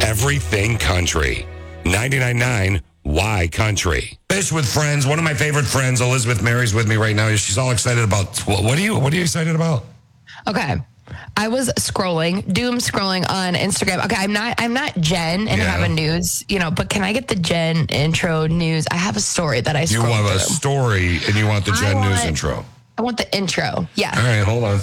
Everything Country. 99.9 Y Country. Fish with friends. One of my favorite friends, Elizabeth Mary's with me right now. She's all excited about, what are you excited about? Okay. I was doom scrolling on Instagram. Okay, I'm not Jen and have a news, but can I get the Jen intro news? I have a story that I scrolled You want through. a story and you want the Jen news intro. I want the intro. Yeah. All right, hold on.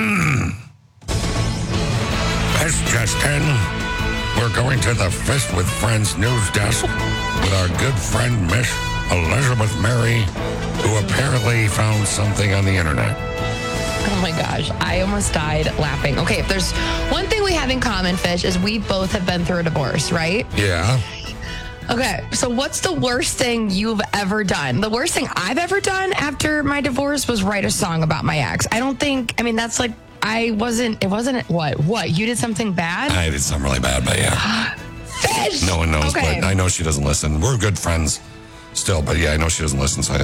This just in. We're going to the Fish with Friends news desk with our good friend, Miss Elizabeth Mary, who apparently found something on the internet. Oh my gosh, I almost died laughing. Okay, if there's one thing we have in common, Fish, is we both have been through a divorce, right? Yeah. Okay, so what's the worst thing you've ever done? The worst thing I've ever done after my divorce was write a song about my ex. That's like, what? You did something bad? I did something really bad, but yeah. Fish! No one knows, Okay. but I know she doesn't listen. We're good friends still, but yeah, I know she doesn't listen. So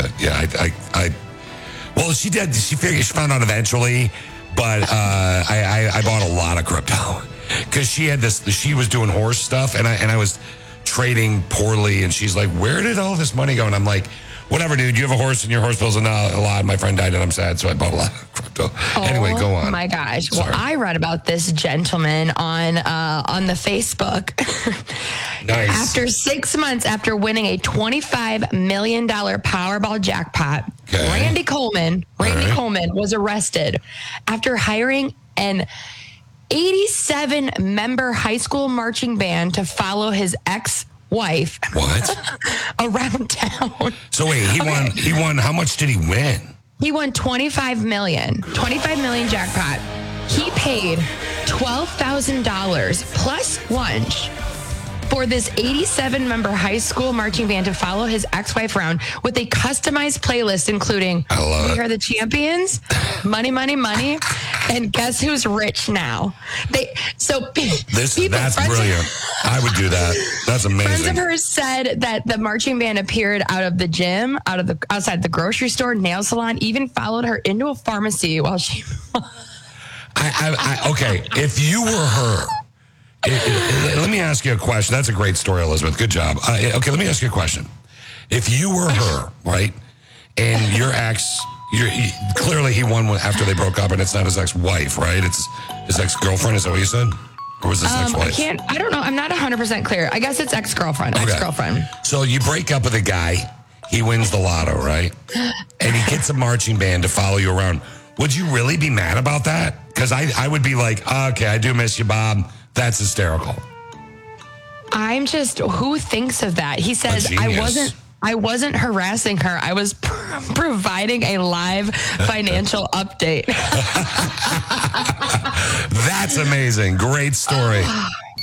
well, she did. She found out eventually, but I bought a lot of crypto because she was doing horse stuff, and I was trading poorly, and she's like, "Where did all this money go?" And I'm like, "Whatever, dude. You have a horse, and your horse bills a lot. My friend died, and I'm sad, so I bought a lot of crypto." Anyway, go on. Oh my gosh! Sorry. Well, I read about this gentleman on the Facebook. Nice. After 6 months after winning a $25 million Powerball jackpot, Okay. Randy Coleman was arrested after hiring an 87-member high school marching band to follow his ex-wife. What? Around town. So wait, he won. How much did he win? He won $25 million jackpot. He paid $12,000 plus lunch for this 87-member high school marching band to follow his ex-wife around with a customized playlist including We Are the Champions, Money, Money, Money, and Guess Who's Rich Now. That's brilliant. I would do that. That's amazing. Friends of hers said that the marching band appeared out of the gym, outside the grocery store, nail salon, even followed her into a pharmacy while she... Okay, if you were her... let me ask you a question. That's a great story, Elizabeth. Good job. Okay, let me ask you a question. If you were her, right, and your ex, clearly he won after they broke up, and it's not his ex-wife, right? It's his ex-girlfriend. Is that what you said? Or was this ex-wife? I don't know. I'm not 100% clear. I guess it's ex-girlfriend. Okay. Ex-girlfriend. So you break up with a guy. He wins the lotto, right? And he gets a marching band to follow you around. Would you really be mad about that? Because I would be like, okay, I do miss you, Bob. That's hysterical. I'm just, who thinks of that? He says, I wasn't harassing her. I was providing a live financial update. That's amazing. Great story.